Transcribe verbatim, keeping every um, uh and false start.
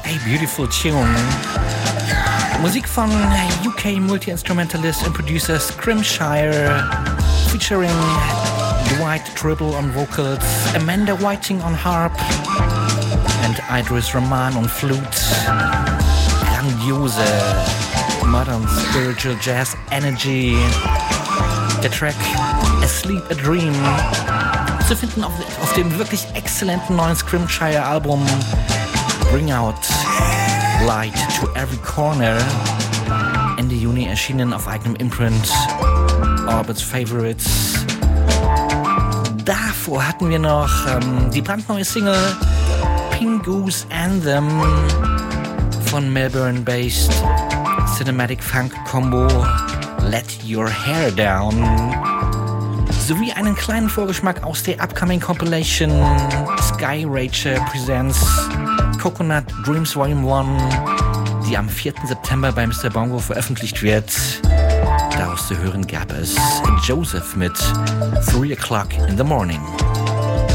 A beautiful tune. Musik von U K Multi-Instrumentalist and Producer Scrimshire, featuring Dwight Tribble on vocals, Amanda Whiting on harp and Idris Rahman on flute. Grandiose modern spiritual jazz energy. Der Track Asleep a Dream zu finden auf, auf dem wirklich exzellenten neuen Scrimshire Album Bring Out Light to Every Corner, Ende Juni erschienen auf eigenem Imprint Orbit's Favorites. Davor hatten wir noch ähm, die brandneue Single Pingu's Anthem von Melbourne-based Cinematic Funk Combo Let Your Hair Down, sowie einen kleinen Vorgeschmack aus der upcoming Compilation Sky Racer Presents Coconut Dreams Volume eins, die am vierten September bei Mister Bongo veröffentlicht wird. Daraus zu hören gab es Joseph mit three o'clock in the morning.